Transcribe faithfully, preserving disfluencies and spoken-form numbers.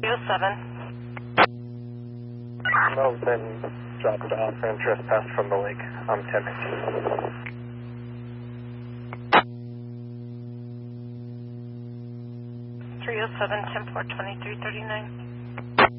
three oh seven. Mel's been dropped off and trespassed from the lake. I'm ten nineteen. three oh seven, ten four, twenty-three thirty-nine.